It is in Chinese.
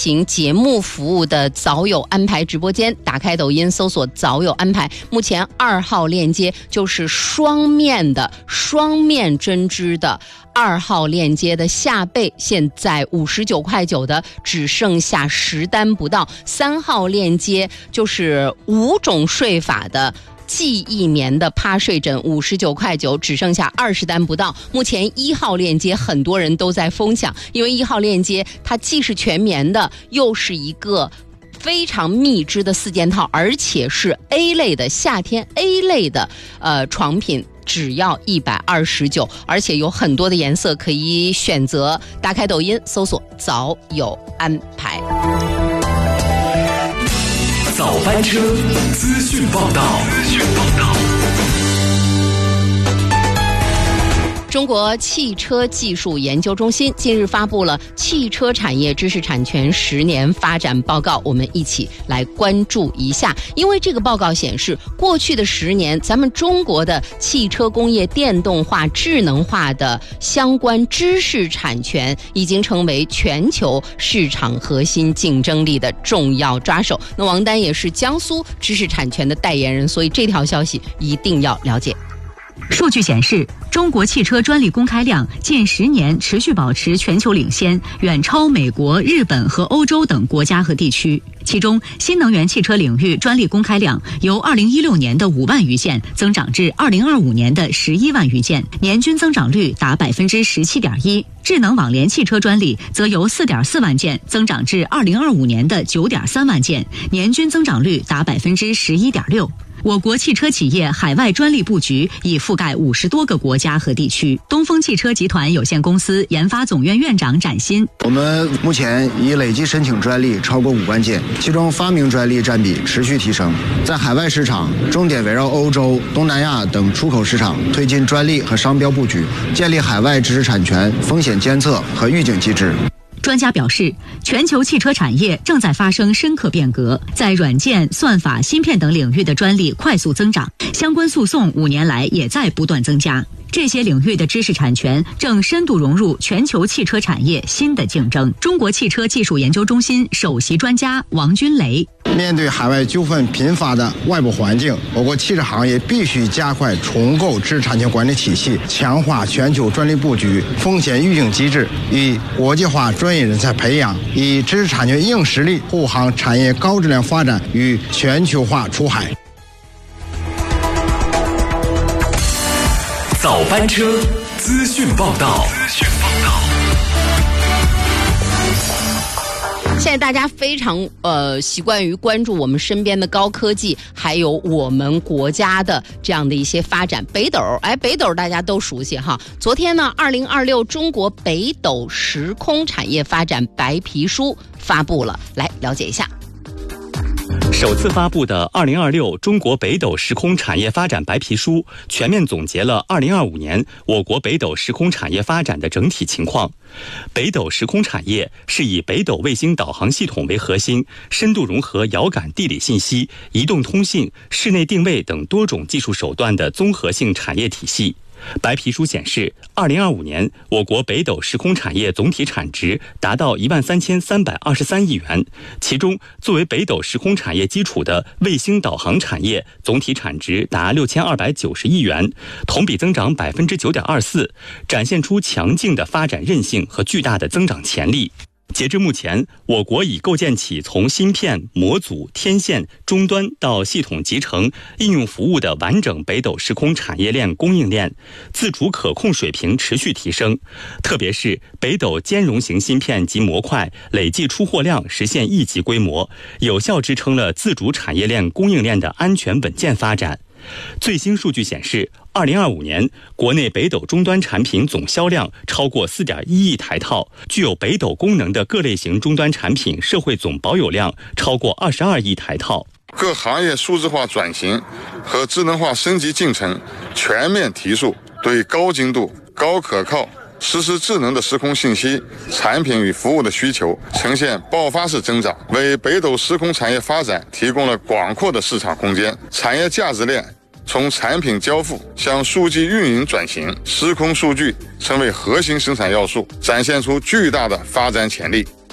行节目服务的早有安排直播间，打开抖音搜索早有安排，目前2号链接就是双面针织的2号链接的下背，现在59.9块的只剩下10单不到。3号链接就是5种睡法的记忆棉的趴睡枕，59.9块只剩下20单不到。目前1号链接很多人都在疯抢，因为1号链接它既是全棉的，又是一个非常密织的4件套，而且是 A 类的夏天 A 类的床品，只要129，而且有很多的颜色可以选择。打开抖音搜索早有安排。 早班车资讯报道。 中国汽车技术研究中心近日发布了汽车产业知识产权10年发展报告，我们一起来关注一下。因为这个报告显示，过去的10年，咱们中国的汽车工业电动化、智能化的相关知识产权已经成为全球市场核心竞争力的重要抓手。那王丹也是江苏知识产权的代言人，所以这条消息一定要了解。 数据显示，中国汽车专利公开量近10年持续保持全球领先，远超美国、日本和欧洲等国家和地区。其中，新能源汽车领域专利公开量由2016年的5万余件增长至2025年的11万余件，年均增长率达17.1%。智能网联汽车专利则由4.4万件增长至2025年的9.3万件，年均增长率达11.6%。我国汽车企业海外专利布局已覆盖50多个国家和地区。东风汽车集团有限公司研发总院院长展新： 我们目前已累计申请专利超过5万件，其中发明专利占比持续提升。在海外市场，重点围绕欧洲、东南亚等出口市场推进专利和商标布局，建立海外知识产权风险监测和预警机制。 专家表示，全球汽车产业正在发生深刻变革，在软件、算法、芯片等领域的专利快速增长，相关诉讼5年来也在不断增加。这些领域的知识产权正深度融入全球汽车产业新的竞争。中国汽车技术研究中心首席专家王军雷： 面对海外纠纷频发的外部环境，我国汽车行业必须加快重构知识产权管理体系，强化全球专利布局、风险预警机制，以国际化专业人才培养，以知识产权硬实力护航产业高质量发展与全球化出海。 早班车资讯报道。 现在大家非常习惯于关注我们身边的高科技，还有我们国家的这样的一些发展。北斗，北斗大家都熟悉哈。昨天呢，2026中国北斗时空产业发展白皮书发布了，来了解一下。 首次发布的2026中国北斗时空产业发展白皮书全面总结了2025年我国北斗时空产业发展的整体情况。北斗时空产业是以北斗卫星导航系统为核心，深度融合遥感地理信息、移动通信、室内定位等多种技术手段的综合性产业体系。白皮书显示，2025年我国北斗时空产业总体产值达到13323亿元，其中作为北斗时空产业基础的卫星导航产业总体产值达6290亿元，同比增长9.24%，展现出强劲的发展韧性和巨大的增长潜力。截至目前，我国已构建起从芯片、模组、天线、终端到系统集成、应用服务的完整北斗时空产业链供应链，自主可控水平持续提升。特别是北斗兼容型芯片及模块累计出货量实现1级规模，有效支撑了自主产业链供应链的安全稳健发展。最新数据显示，2025年国内北斗终端产品总销量超过4.1亿台套，具有北斗功能的各类型终端产品社会总保有量超过22亿台套。 各行业数字化转型和智能化升级进程全面提速，对高精度、高可靠、实时智能的时空信息、产品与服务的需求呈现爆发式增长，为北斗时空产业发展提供了广阔的市场空间。产业价值链从产品交付向数据运营转型，时空数据成为核心生产要素，展现出巨大的发展潜力。